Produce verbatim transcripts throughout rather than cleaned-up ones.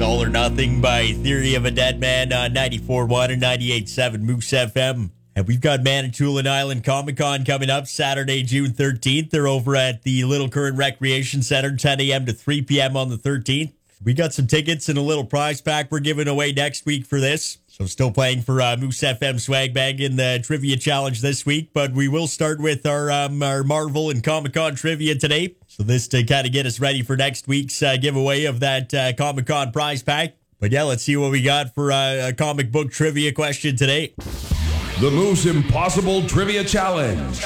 All or Nothing by Theory of a Dead Man on ninety-four point one and ninety-eight point seven Moose F M. And we've got Manitoulin Island Comic Con coming up Saturday, June thirteenth. They're over at the Little Current Recreation Center, ten a.m. to three p.m. on the thirteenth. We got some tickets and a little prize pack we're giving away next week for this. So still playing for uh, Moose F M swag bag in the trivia challenge this week. But we will start with our, um, our Marvel and Comic Con trivia today. So this to kind of get us ready for next week's uh, giveaway of that uh, Comic Con prize pack. But yeah, let's see what we got for uh, a comic book trivia question today. The Moose Impossible Trivia Challenge.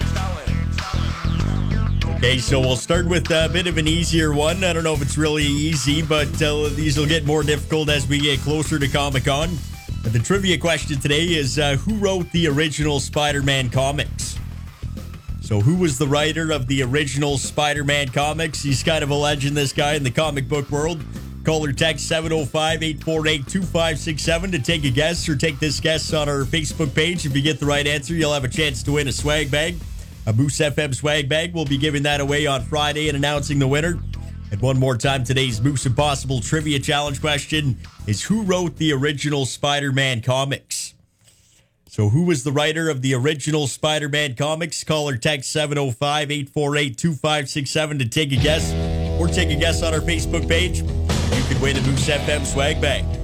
Okay, so we'll start with a bit of an easier one. I don't know if it's really easy, but uh, these will get more difficult as we get closer to Comic-Con. But the trivia question today is, uh, who wrote the original Spider-Man comics? So who was the writer of the original Spider-Man comics? He's kind of a legend, this guy, in the comic book world. Call or text seven oh five, eight four eight, two five six seven to take a guess, or take this guess on our Facebook page. If you get the right answer, you'll have a chance to win a swag bag. A Moose F M swag bag. We'll be giving that away on Friday and announcing the winner. And one more time, today's Moose Impossible Trivia Challenge question is, who wrote the original Spider-Man comics? So who was the writer of the original Spider-Man comics? Call or text seven oh five, eight four eight, two five six seven to take a guess, or take a guess on our Facebook page. You could win a Moose F M swag bag.